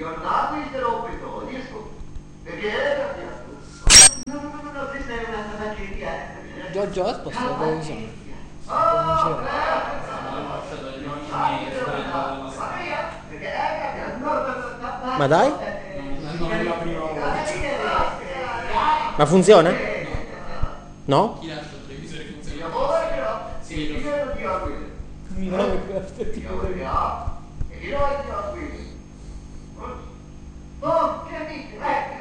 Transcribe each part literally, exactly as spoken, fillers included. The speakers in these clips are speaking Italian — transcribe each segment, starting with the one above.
giornato di rompe disco. Perché è cambiato? No, no, no, no, questa è una tabaccheria. Giorgio ha spostato la televisione. Oh, Ma dai? Ma funziona? No? Chi lascia il televisore funziona? sì, Mi dà che aspetti. Oh, che amico!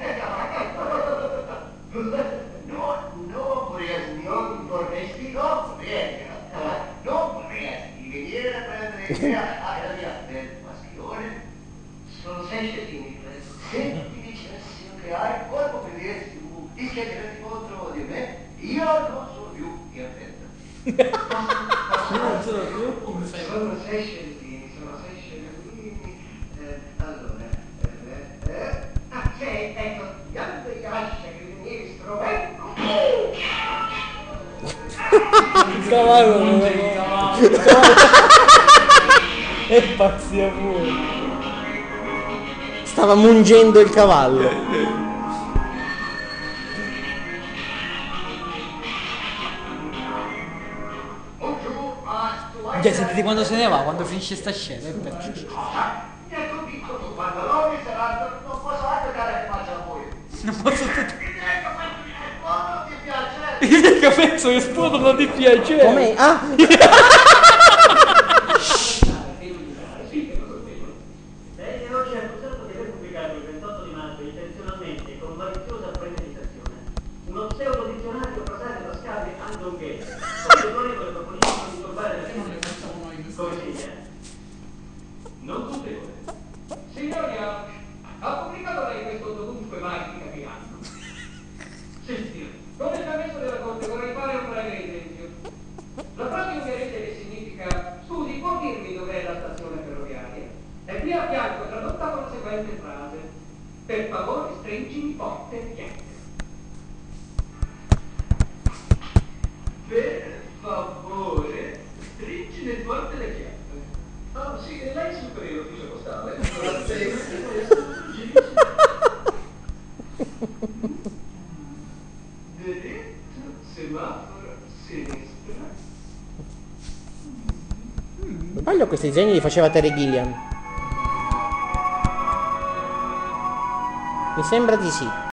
No, no vorresti, non vorresti, non vorresti, non vorresti venire a prendere la mia del maschione? Sono sei centimetri. Se ti dicessimo che hai il corpo per vedersi tu, ti schiacceresti contro di me, io non sono più in fetta. Non sono più? Sono sei centimetri, sono sei centimetri. Allora, eh, eh, ah, sei, ecco, studiando i lascia che venivi strumento. Il cavallo non è il cavallo. È pazzia pure. Stava mungendo il cavallo. Già sentite quando se ne va, quando finisce sta scena. È per... Mi ha convinto tu, pantaloni saranno, non posso giocare che faccia a voi. Non posso tutto. Non ti piace? Il capezzolo che esplodono di piacere. Come? Ah! Lei oggi ha accusato di aver pubblicato il ventotto di maggio intenzionalmente con maliziosa premeditazione uno pseudo dizionario prosaico toscano andonghe con l'autorevole proponimento di turbare la Perché non le facciamo noi queste Così, cose? eh? Non colpevole. Signoria, ha pubblicato lei questo dovunque mai di capiranno. Sentire. Con il permesso della Corte vorrei fare un breve esempio. La frase ungherese che significa scusi, può dirmi dov'è la stazione ferroviaria? E qui a fianco tradotta con la seguente frase: per favore stringimi forte e chiacchiere. Per favore stringimi forte le chiacchiere. Ah sì, e lei superiore ufficio postale. Diritto, semaforo, sinistra. Bello, questi disegni li faceva Terry Gilliam. Mi sembra di sì.